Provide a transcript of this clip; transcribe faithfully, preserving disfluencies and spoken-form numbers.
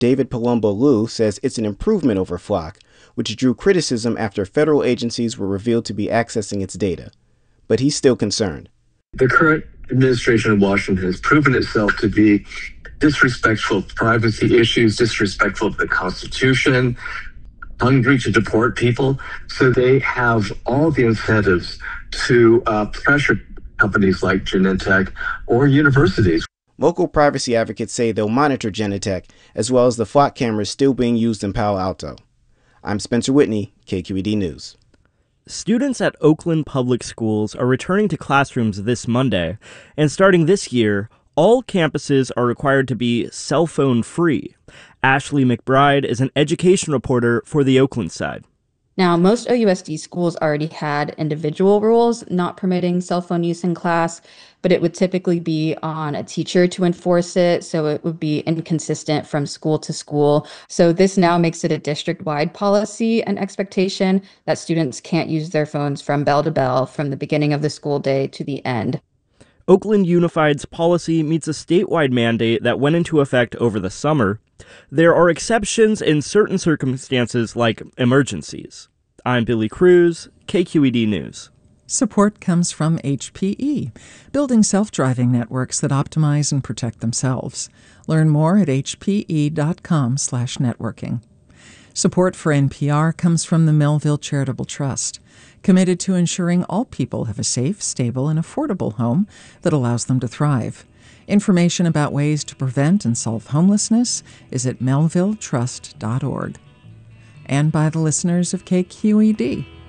David Palumbo Liu says it's an improvement over Flock, which drew criticism after federal agencies were revealed to be accessing its data. But he's still concerned. The current administration in Washington has proven itself to be disrespectful of privacy issues, disrespectful of the Constitution, hungry to deport people. So they have all the incentives to uh, pressure companies like Genentech or universities. Local privacy advocates say they'll monitor Genentech, as well as the Flock cameras still being used in Palo Alto. I'm Spencer Whitney, K Q E D News. Students at Oakland Public Schools are returning to classrooms this Monday, and starting this year, all campuses are required to be cell phone free. Ashley McBride is an education reporter for the Oakland side. Now, most O U S D schools already had individual rules not permitting cell phone use in class, but it would typically be on a teacher to enforce it, so it would be inconsistent from school to school. So this now makes it a district-wide policy and expectation that students can't use their phones from bell to bell from the beginning of the school day to the end. Oakland Unified's policy meets a statewide mandate that went into effect over the summer. There are exceptions in certain circumstances like emergencies. I'm Billy Cruz, K Q E D News. Support comes from H P E, building self-driving networks that optimize and protect themselves. Learn more at h p e dot com slash networking. Support for N P R comes from the Melville Charitable Trust, committed to ensuring all people have a safe, stable, and affordable home that allows them to thrive. Information about ways to prevent and solve homelessness is at melville trust dot org. And by the listeners of K Q E D.